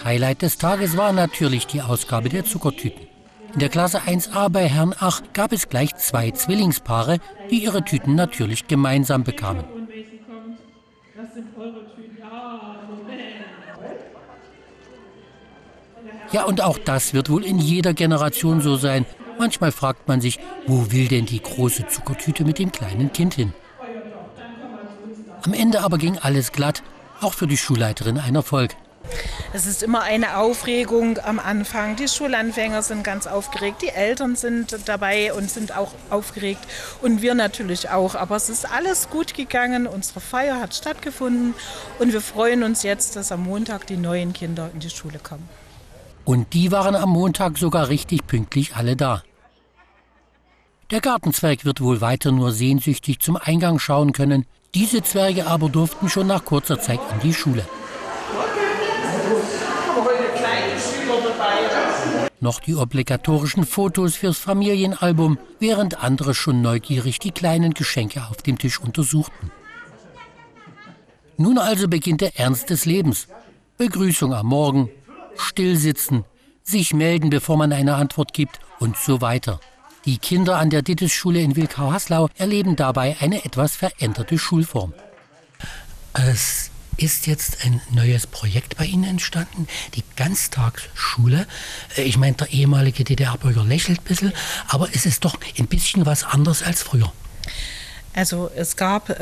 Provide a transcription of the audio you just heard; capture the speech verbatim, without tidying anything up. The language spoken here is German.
Das Highlight des Tages war natürlich die Ausgabe der Zuckertüten. In der Klasse eins a bei Herrn Ach gab es gleich zwei Zwillingspaare, die ihre Tüten natürlich gemeinsam bekamen. Ja, und auch das wird wohl in jeder Generation so sein. Manchmal fragt man sich, wo will denn die große Zuckertüte mit dem kleinen Kind hin? Am Ende aber ging alles glatt, auch für die Schulleiterin ein Erfolg. Es ist immer eine Aufregung am Anfang. Die Schulanfänger sind ganz aufgeregt, die Eltern sind dabei und sind auch aufgeregt und wir natürlich auch. Aber es ist alles gut gegangen, unsere Feier hat stattgefunden und wir freuen uns jetzt, dass am Montag die neuen Kinder in die Schule kommen. Und die waren am Montag sogar richtig pünktlich alle da. Der Gartenzwerg wird wohl weiter nur sehnsüchtig zum Eingang schauen können. Diese Zwerge aber durften schon nach kurzer Zeit in die Schule. Noch die obligatorischen Fotos fürs Familienalbum, während andere schon neugierig die kleinen Geschenke auf dem Tisch untersuchten. Nun also beginnt der Ernst des Lebens. Begrüßung am Morgen, stillsitzen, sich melden, bevor man eine Antwort gibt und so weiter. Die Kinder an der Dittis-Schule in Wilkau-Haslau erleben dabei eine etwas veränderte Schulform. Es ist jetzt ein neues Projekt bei Ihnen entstanden, die Ganztagsschule. Ich meine, der ehemalige D D R-Bürger lächelt ein bisschen, aber es ist doch ein bisschen was anderes als früher. Also es gab